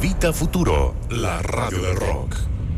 Evita Futuro, la radio del rock.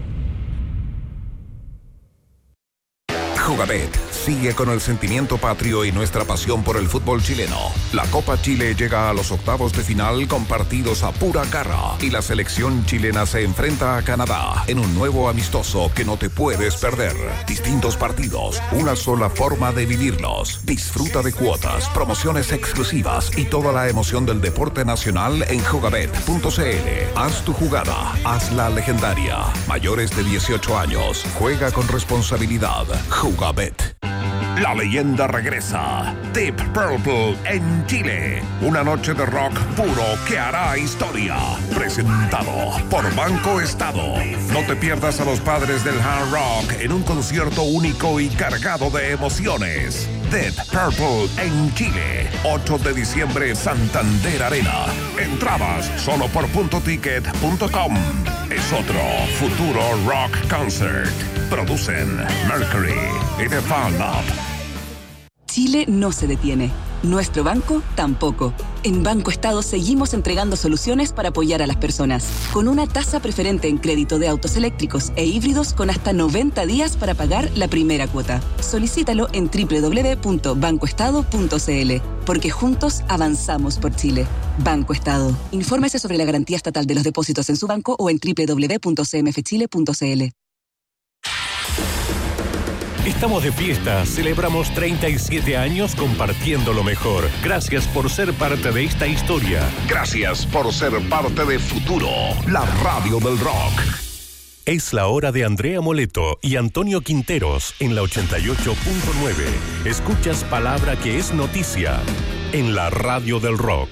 Jugabet sigue con el sentimiento patrio y nuestra pasión por el fútbol chileno. La Copa Chile llega a los octavos de final con partidos a pura garra y la selección chilena se enfrenta a Canadá en un nuevo amistoso que no te puedes perder. Distintos partidos, una sola forma de vivirlos. Disfruta de cuotas, promociones exclusivas y toda la emoción del deporte nacional en jugabet.cl. Haz tu jugada, hazla legendaria. Mayores de 18 años, juega con responsabilidad. Jugabet. La leyenda regresa. Deep Purple en Chile. Una noche de rock puro que hará historia. Presentado por Banco Estado. No te pierdas a los padres del hard rock en un concierto único y cargado de emociones. Deep Purple en Chile. 8 de diciembre, Santander Arena. Entradas solo por puntoticket.com. Es otro futuro rock concert. Producen Mercury y The Fan Up. Chile no se detiene. Nuestro banco tampoco. En Banco Estado seguimos entregando soluciones para apoyar a las personas. Con una tasa preferente en crédito de autos eléctricos e híbridos con hasta 90 días para pagar la primera cuota. Solicítalo en www.bancoestado.cl. Porque juntos avanzamos por Chile. Banco Estado. Infórmese sobre la garantía estatal de los depósitos en su banco o en www.cmfchile.cl. Estamos de fiesta, celebramos 37 años compartiendo lo mejor. Gracias por ser parte de esta historia. Gracias por ser parte de Futuro, la radio del rock. Es la hora de Andrea Moleto y Antonio Quinteros en la 88.9. Escuchas palabra que es noticia en la radio del rock.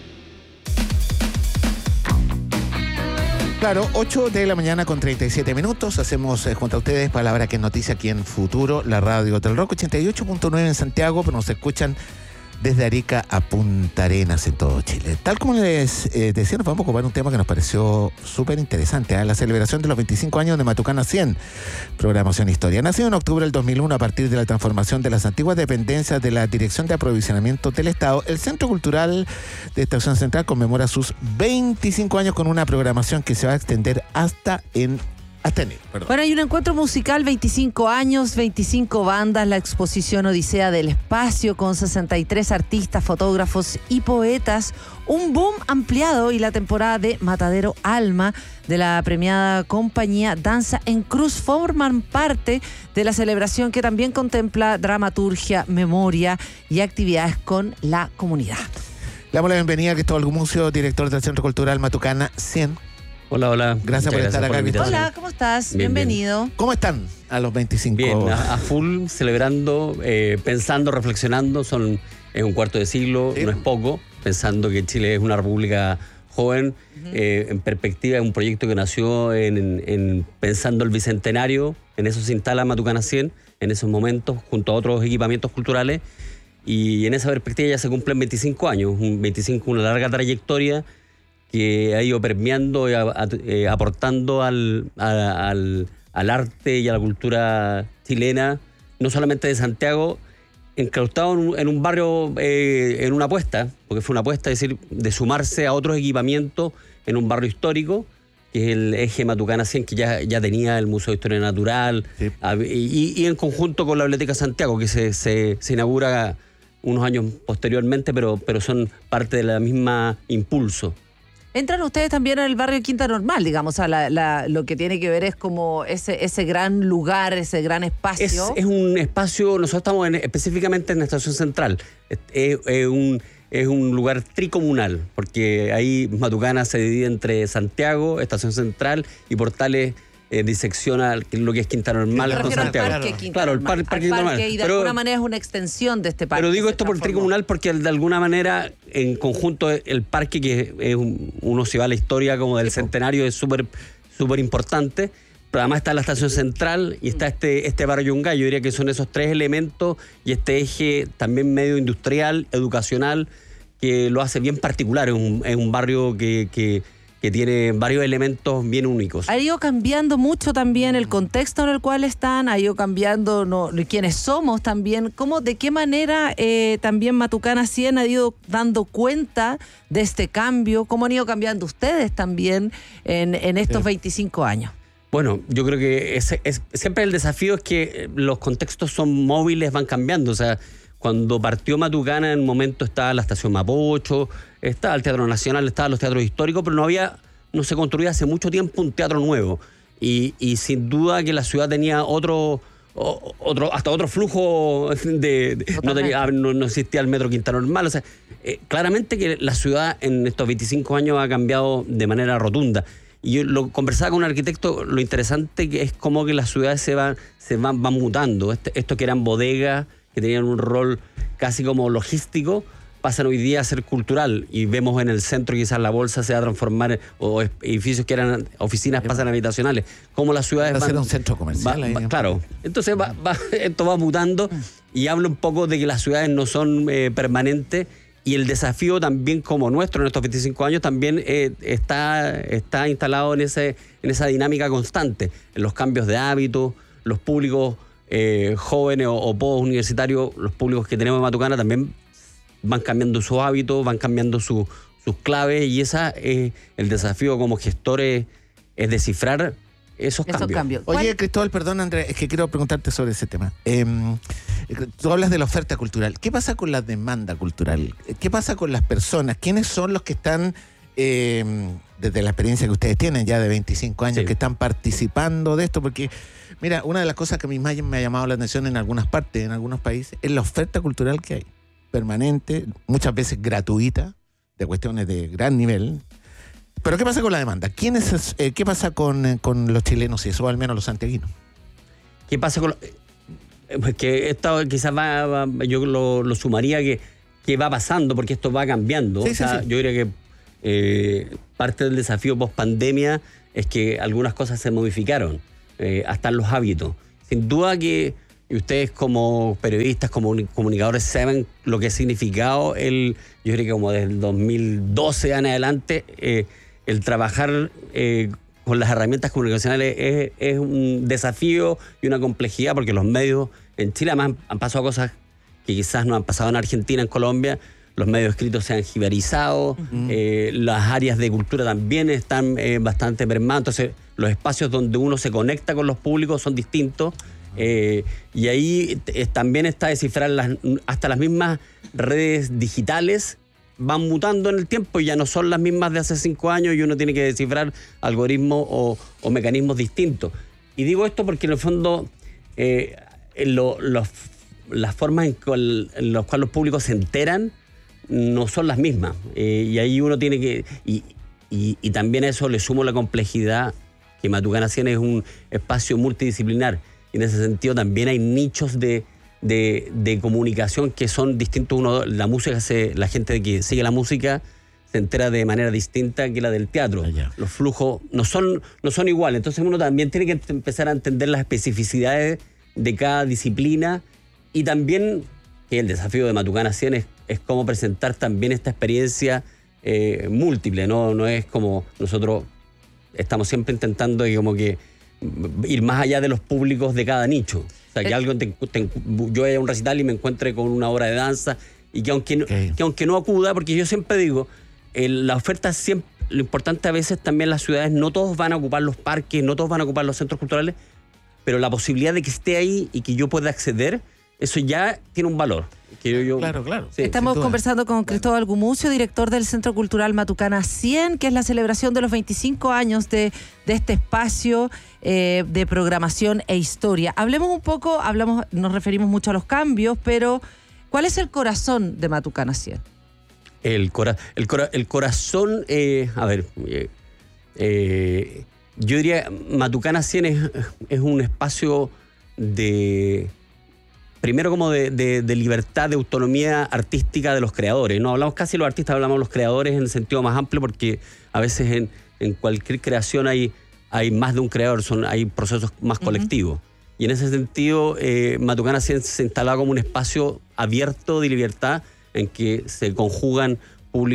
Claro, 8 de la mañana con 37 minutos. Hacemos junto a ustedes palabra que es noticia aquí en Futuro, la radio del rock. 88.9 en Santiago, pero nos escuchan desde Arica a Punta Arenas en todo Chile. Tal como les decía, nos vamos a ocupar un tema que nos pareció súper interesante, la celebración de los 25 años de Matucana 100, programación historia. Nacido en octubre del 2001 a partir de la transformación de las antiguas dependencias de la Dirección de Aprovisionamiento del Estado, el Centro Cultural de Estación Central conmemora sus 25 años con una programación que se va a extender hasta enero. Bueno, hay un encuentro musical, 25 años, 25 bandas, la exposición Odisea del Espacio con 63 artistas, fotógrafos y poetas, un boom ampliado y la temporada de Matadero Alma de la premiada compañía Danza en Cruz forman parte de la celebración que también contempla dramaturgia, memoria y actividades con la comunidad. Le damos la bienvenida a Cristóbal Gumucio, director del Centro Cultural Matucana 100. Hola. Gracias por estar acá. Hola, ¿cómo estás? Bienvenido. ¿Cómo están a los 25? Bien, a full, celebrando, pensando, reflexionando. Es un cuarto de siglo, sí. No es poco. Pensando que Chile es una república joven. En perspectiva, es un proyecto que nació pensando el bicentenario. En eso se instala Matucana 100, en esos momentos, junto a otros equipamientos culturales. Y en esa perspectiva ya se cumplen 25 años. Una larga trayectoria que ha ido permeando y aportando al arte y a la cultura chilena, no solamente de Santiago, enclaustado en un barrio, en una apuesta, porque fue una apuesta, es decir, de sumarse a otros equipamientos en un barrio histórico, que es el eje Matucana 100, que ya tenía el Museo de Historia Natural, sí. y en conjunto con la Biblioteca Santiago, que se inaugura unos años posteriormente, pero son parte de la misma impulso. Entran ustedes también en el barrio Quinta Normal, digamos, lo que tiene que ver es como ese gran lugar, ese gran espacio. Es un espacio, nosotros estamos específicamente en la Estación Central, es un lugar tricomunal, porque ahí Matucana se divide entre Santiago, Estación Central y Portales, disecciona lo que es Quinta Normal con Santiago. Claro, el parque Normal. Y de alguna manera es una extensión de este parque. Pero digo esto por tricomunal porque de alguna manera, en conjunto, el parque, que es uno se va a la historia como del centenario, es súper importante. Pero además está la Estación Central y está este barrio Yungay. Yo diría que son esos tres elementos y este eje también medio industrial, educacional, que lo hace bien particular. Es un barrio que que tiene varios elementos bien únicos. Ha ido cambiando mucho también el contexto en el cual están, ha ido cambiando quiénes somos también, de qué manera también Matucana 100 ha ido dando cuenta de este cambio, cómo han ido cambiando ustedes también en estos 25 años. Bueno, yo creo que siempre el desafío es que los contextos son móviles, van cambiando. O sea, cuando partió Matucana, en un momento estaba la Estación Mapocho, estaba el Teatro Nacional, estaban los teatros históricos, pero no se construía hace mucho tiempo un teatro nuevo. Y sin duda que la ciudad tenía hasta otro flujo no existía el metro Quinta Normal. O sea, claramente que la ciudad en estos 25 años ha cambiado de manera rotunda. Y yo lo conversaba con un arquitecto, lo interesante que es como que las ciudades se van mutando. Esto que eran bodegas, que tenían un rol casi como logístico, pasan hoy día a ser cultural. Y vemos en el centro quizás la bolsa se va a transformar, o edificios que eran oficinas pasan a habitacionales. Como las ciudades van a ser un centro comercial. Claro. Entonces esto va mutando y habla un poco de que las ciudades no son permanentes. Y el desafío también como nuestro en estos 25 años también está instalado en esa dinámica constante, en los cambios de hábitos, los públicos jóvenes o post-universitarios, los públicos que tenemos en Matucana también van cambiando sus hábitos, van cambiando sus claves, y el desafío como gestores es descifrar esos cambios. Oye, Cristóbal, perdón, Andrés, es que quiero preguntarte sobre ese tema. Tú hablas de la oferta cultural. ¿Qué pasa con la demanda cultural? ¿Qué pasa con las personas? ¿Quiénes son los que están, desde la experiencia que ustedes tienen ya de 25 años, que están participando de esto? Porque, mira, una de las cosas que a mí más me ha llamado la atención en algunas partes, en algunos países, es la oferta cultural que hay. Permanente, muchas veces gratuita, de cuestiones de gran nivel. Pero ¿qué pasa con la demanda? ¿Qué pasa con los chilenos y eso, o al menos los santiaguinos? ¿Qué pasa con pues que esto quizás yo lo sumaría que va pasando, porque esto va cambiando. Sí. Yo diría que parte del desafío post-pandemia es que algunas cosas se modificaron, hasta los hábitos. Sin duda que ustedes como periodistas, como comunicadores, saben lo que ha significado yo diría que como desde el 2012 en adelante, el trabajar con las herramientas comunicacionales es un desafío y una complejidad, porque los medios en Chile además han pasado cosas que quizás no han pasado en Argentina, en Colombia. Los medios escritos se han jibarizado, las áreas de cultura también están bastante mermadas. Entonces, los espacios donde uno se conecta con los públicos son distintos. Y ahí también está descifrar hasta las mismas redes digitales van mutando en el tiempo y ya no son las mismas de hace 5 años, y uno tiene que descifrar algoritmos o mecanismos distintos. Y digo esto porque en el fondo las formas en las cuales los públicos se enteran no son las mismas, y ahí uno tiene que y también a eso le sumo la complejidad que Matucana 100 es un espacio multidisciplinar, y en ese sentido también hay nichos de comunicación que son distintos. La música, la gente que sigue la música se entera de manera distinta que la del teatro. Los flujos no son iguales. Entonces uno también tiene que empezar a entender las especificidades de cada disciplina, y también que el desafío de Matucana 100 es cómo presentar también esta experiencia múltiple. No es como nosotros estamos siempre intentando como que ir más allá de los públicos de cada nicho. O sea, que yo vaya a un recital y me encuentre con una obra de danza, y que aunque no acuda, porque yo siempre digo, la oferta siempre, lo importante a veces también las ciudades, no todos van a ocupar los parques, no todos van a ocupar los centros culturales, pero la posibilidad de que esté ahí y que yo pueda acceder, eso ya tiene un valor. Claro. Sí, estamos conversando con Cristóbal Gumucio, director del Centro Cultural Matucana 100, que es la celebración de los 25 años de este espacio de programación e historia. Hablemos un poco, nos referimos mucho a los cambios, pero ¿cuál es el corazón de Matucana 100? El corazón, yo diría Matucana 100 es un espacio primero como de libertad, de autonomía artística de los creadores. No hablamos casi de los artistas, hablamos de los creadores en el sentido más amplio, porque a veces en cualquier creación hay más de un creador, hay procesos más colectivos. Y en ese sentido, Matucana 100 se instalaba como un espacio abierto de libertad en que se conjugan públicos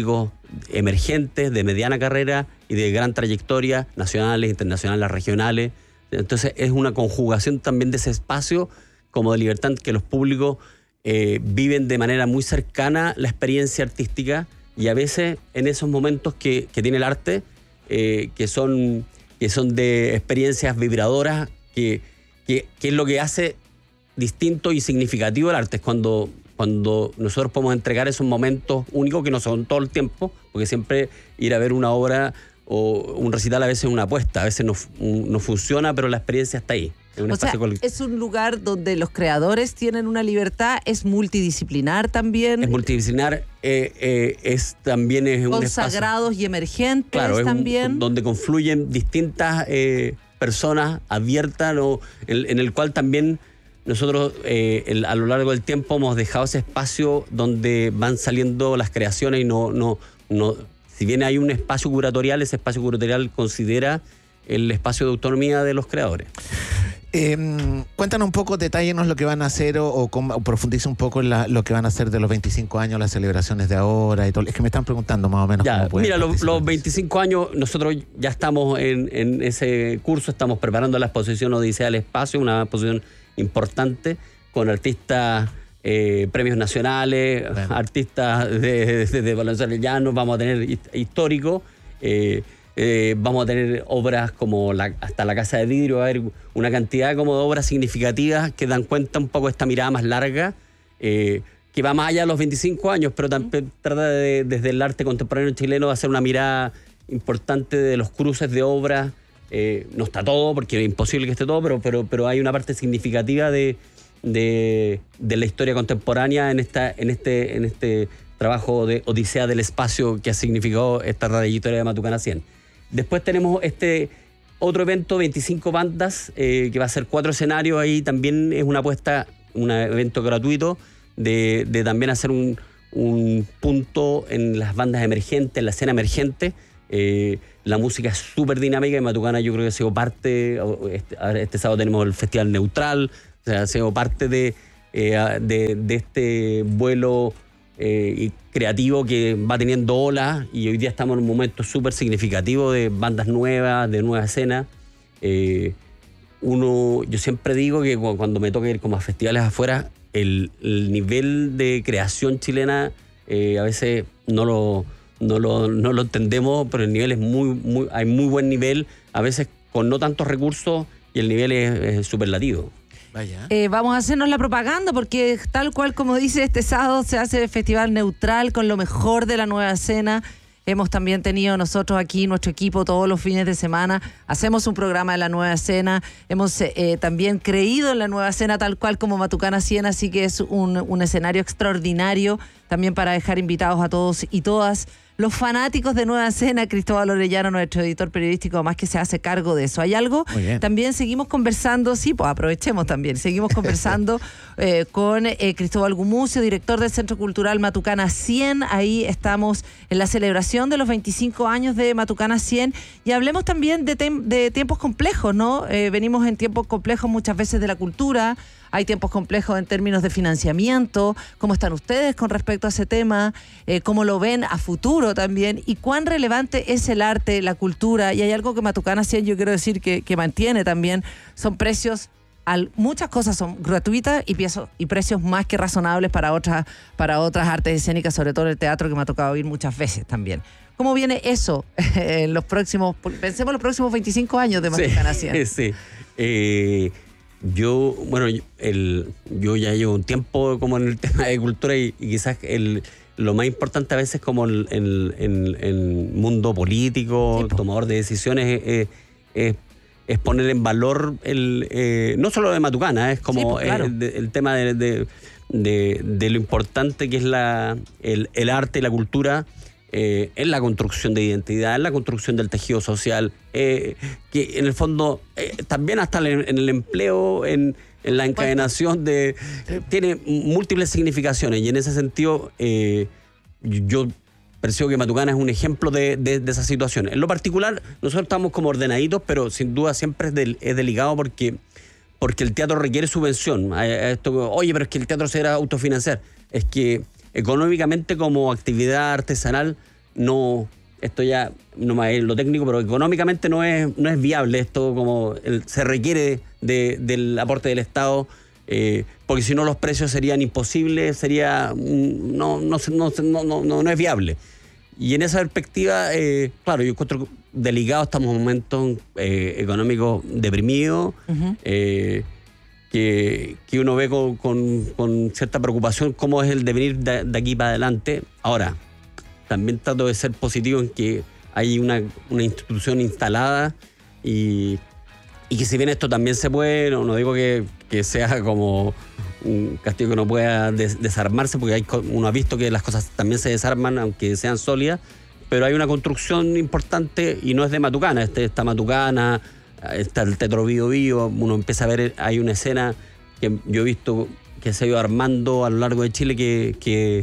emergentes, de mediana carrera y de gran trayectoria, nacionales, internacionales, regionales. Entonces es una conjugación también de ese espacio como de libertad que los públicos viven de manera muy cercana la experiencia artística, y a veces en esos momentos que tiene el arte, que son de experiencias vibradoras, que es lo que hace distinto y significativo el arte. Es cuando nosotros podemos entregar esos momentos únicos, que no son todo el tiempo, porque siempre ir a ver una obra o un recital a veces es una apuesta, a veces no funciona, pero la experiencia está ahí. Es un espacio colectivo. Es un lugar donde los creadores tienen una libertad, es multidisciplinar también. Es multidisciplinar, también es un consagrados espacio, y emergentes, claro, también. Donde confluyen distintas personas abiertas, en el cual también nosotros a lo largo del tiempo hemos dejado ese espacio donde van saliendo las creaciones, y no si bien hay un espacio curatorial, ese espacio curatorial considera el espacio de autonomía de los creadores. Cuéntanos un poco, detállenos lo que van a hacer o profundiza un poco en lo que van a hacer de los 25 años, las celebraciones de ahora y todo. Es que me están preguntando más o menos cómo pueden participar. Los 25 años, nosotros ya estamos en ese curso, estamos preparando la exposición Odisea del Espacio, una exposición importante con artistas, premios nacionales, bueno, artistas de Valenzuela Llano, vamos a tener históricos, vamos a tener obras como hasta la Casa de Vidrio, va a haber una cantidad como de obras significativas que dan cuenta un poco de esta mirada más larga, que va más allá de los 25 años, pero también trata desde el arte contemporáneo chileno de hacer una mirada importante de los cruces de obras. No está todo, porque es imposible que esté todo, pero hay una parte significativa de la historia contemporánea en este trabajo de Odisea del Espacio que ha significado esta trayectoria de Matucana 100. Después tenemos este otro evento, 25 bandas, que va a ser 4 escenarios. Ahí también es una apuesta, un evento gratuito de también hacer un punto en las bandas emergentes, en la escena emergente. La música es súper dinámica, y Matucana yo creo que ha sido parte. Este sábado tenemos el Festival Neutral, o sea, ha sido parte de este vuelo creativo que va teniendo olas, y hoy día estamos en un momento súper significativo de bandas nuevas, de nueva escena. Yo siempre digo que cuando me toca ir como a festivales afuera, el nivel de creación chilena a veces no lo entendemos, pero el nivel es hay muy buen nivel, a veces con no tantos recursos, y el nivel es superlativo. Vaya. Vamos a hacernos la propaganda, porque tal cual como dice, este sábado se hace el Festival Neutral con lo mejor de la nueva escena. Hemos también tenido nosotros aquí, nuestro equipo, todos los fines de semana, hacemos un programa de la nueva escena. Hemos también creído en la nueva escena tal cual como Matucana 100, así que es un escenario extraordinario también para dejar invitados a todos y todas los fanáticos de Nueva Escena. Cristóbal Orellano, nuestro editor periodístico, además, que se hace cargo de eso. ¿Hay algo? También seguimos conversando, sí, pues aprovechemos también, seguimos conversando con Cristóbal Gumucio, director del Centro Cultural Matucana 100. Ahí estamos en la celebración de los 25 años de Matucana 100, y hablemos también de tiempos complejos, ¿no? Venimos en tiempos complejos muchas veces de la cultura. Hay tiempos complejos en términos de financiamiento. ¿Cómo están ustedes con respecto a ese tema? ¿Cómo lo ven a futuro también? ¿Y cuán relevante es el arte, la cultura? Y hay algo que Matucana 100, yo quiero decir, que mantiene también. Son precios, muchas cosas son gratuitas y precios más que razonables para otras artes escénicas, sobre todo en el teatro, que me ha tocado ir muchas veces también. ¿Cómo viene eso en los próximos 25 años de Matucana 100? Sí. Yo ya llevo un tiempo como en el tema de cultura, y quizás lo más importante a veces como en el mundo político, sí, tomador de decisiones, es poner en valor no solo de Matucana, es como sí, claro, el tema de lo importante que es el arte y la cultura en la construcción de identidad, en la construcción del tejido social, que en el fondo también hasta en el empleo, en la encadenación tiene múltiples significaciones, y en ese sentido yo percibo que Matucana es un ejemplo de esa situación. En lo particular, nosotros estamos como ordenaditos, pero sin duda siempre es delicado porque el teatro requiere subvención. Oye, pero es que el teatro se debe autofinanciar. Es que económicamente, como actividad artesanal, esto ya no más es lo técnico, pero económicamente no es viable esto, como se requiere del aporte del Estado, porque si no los precios serían imposibles, no es viable. Y en esa perspectiva, claro, yo encuentro delicado, estamos en un momento económico deprimido, que uno ve con cierta preocupación cómo es el devenir de aquí para adelante. Ahora, también trato de ser positivo en que hay una institución instalada y que si bien esto también se puede, no digo que sea como un castillo que no pueda desarmarse, porque uno ha visto que las cosas también se desarman aunque sean sólidas, pero hay una construcción importante y no es de Matucana, está Matucana, está el Teatro Bío Bío, uno empieza a ver, hay una escena que yo he visto que se ha ido armando a lo largo de Chile que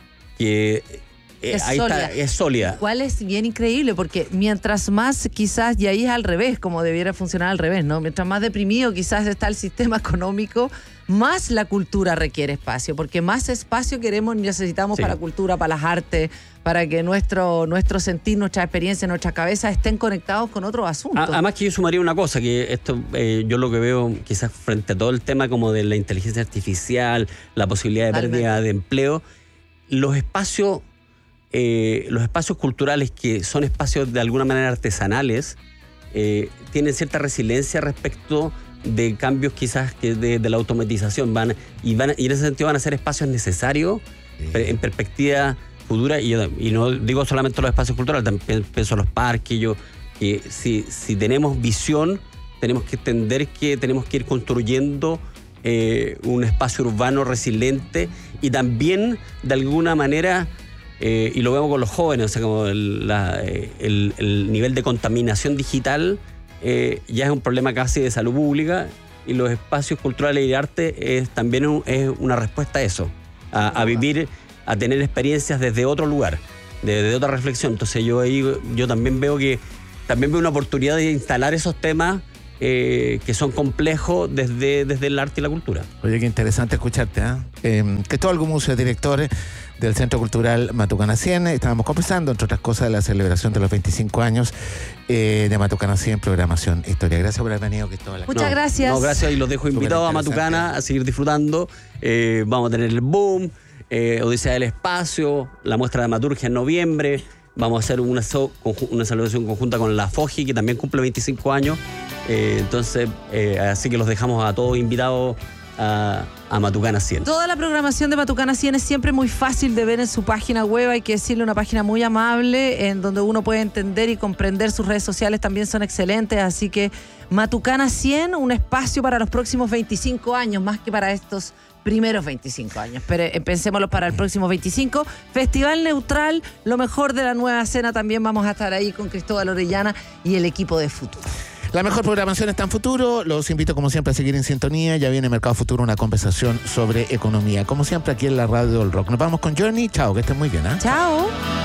ahí sólida. Es sólida. Igual es bien increíble, porque mientras más quizás, y ahí es al revés, como debiera funcionar al revés, ¿no? Mientras más deprimido quizás está el sistema económico, más la cultura requiere espacio, porque más espacio necesitamos para la cultura, para las artes, para que nuestro sentir, nuestra experiencia, nuestra cabeza estén conectados con otros asuntos. Además que yo sumaría una cosa, que esto yo lo que veo quizás frente a todo el tema como de la inteligencia artificial, la posibilidad de pérdida de empleo, los espacios culturales, que son espacios de alguna manera artesanales, tienen cierta resiliencia respecto de cambios quizás que de la automatización, y en ese sentido van a ser espacios necesarios en perspectiva futura, y no digo solamente los espacios culturales, también pienso en los parques. Que si tenemos visión, tenemos que entender que tenemos que ir construyendo un espacio urbano resiliente, y también de alguna manera, y lo vemos con los jóvenes, o sea, como el nivel de contaminación digital ya es un problema casi de salud pública, y los espacios culturales y de arte también es una respuesta a eso, a vivir, a tener experiencias desde otro lugar, desde otra reflexión. Entonces yo también veo una oportunidad de instalar esos temas que son complejos desde el arte y la cultura. Oye, qué interesante escucharte, Cristóbal Gumucio, director del Centro Cultural Matucana 100. Estábamos conversando, entre otras cosas, de la celebración de los 25 años de Matucana 100, programación Historia. Gracias por haber venido, Cristóbal. Muchas gracias. No, gracias, y los dejo invitados a Matucana a seguir disfrutando. Vamos a tener el boom, Odisea del Espacio, la muestra de dramaturgia en noviembre. Vamos a hacer una celebración conjunta con la FOGI, que también cumple 25 años. Entonces, así que los dejamos a todos invitados a Matucana 100. Toda la programación de Matucana 100 es siempre muy fácil de ver en su página web. Hay que decirle, una página muy amable, en donde uno puede entender y comprender. Sus redes sociales también son excelentes, así que Matucana 100, un espacio para los próximos 25 años, más que para estos primeros 25 años. Pero pensémoslo para el próximo 25. Festival neutral, lo mejor de la nueva escena. También vamos a estar ahí con Cristóbal Orellana y el equipo de Futuro. La mejor programación está en Futuro. Los invito, como siempre, a seguir en sintonía. Ya viene Mercado Futuro, una conversación sobre economía. Como siempre, aquí en la Radio del Rock. Nos vamos con Journey. Chao, que estén muy bien. Chao.